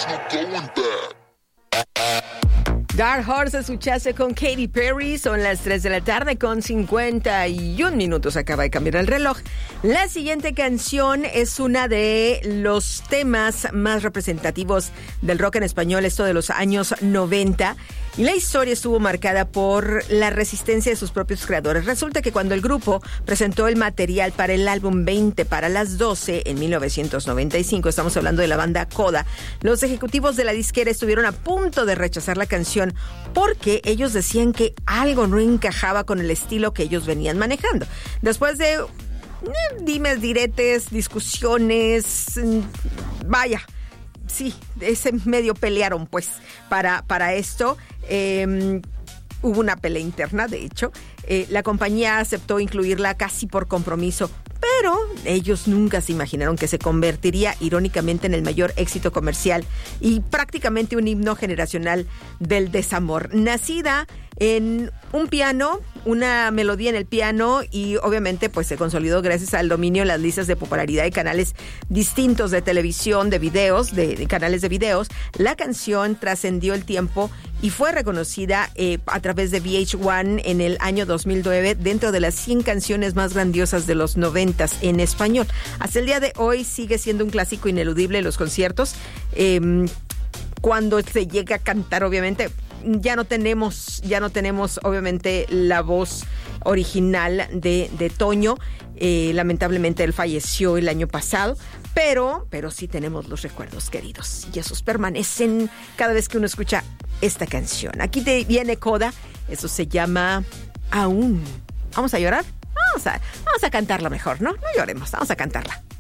Dark Horse escuchaste con Katy Perry. Son las 3 de la tarde con 51 minutos. Acaba de cambiar el reloj. La siguiente canción es una de los temas más representativos del rock en español, esto de los años 90. Y la historia estuvo marcada por la resistencia de sus propios creadores. Resulta que cuando el grupo presentó el material para el álbum 20 para las 12 en 1995, estamos hablando de la banda Coda, los ejecutivos de la disquera estuvieron a punto de rechazar la canción porque ellos decían que algo no encajaba con el estilo que ellos venían manejando. Después de dimes, diretes, discusiones, vaya, sí, ese medio pelearon pues para esto. Hubo una pelea interna, de hecho. La compañía aceptó incluirla casi por compromiso, pero ellos nunca se imaginaron que se convertiría irónicamente en el mayor éxito comercial y prácticamente un himno generacional del desamor. Nacida en un piano, una melodía en el piano, y obviamente pues se consolidó gracias al dominio en las listas de popularidad de canales distintos de televisión, de videos, de canales de videos. La canción trascendió el tiempo y fue reconocida a través de VH1 en el año 2009 dentro de las 100 canciones más grandiosas de los 90s en español. Hasta el día de hoy sigue siendo un clásico ineludible en los conciertos. Cuando se llega a cantar, obviamente, ya no tenemos obviamente la voz original de Toño. Lamentablemente él falleció el año pasado, pero sí tenemos los recuerdos queridos y esos permanecen cada vez que uno escucha esta canción. Aquí te viene Coda, eso se llama Aún. ¿Vamos a llorar? Vamos a cantarla mejor, ¿no? No lloremos, vamos a cantarla.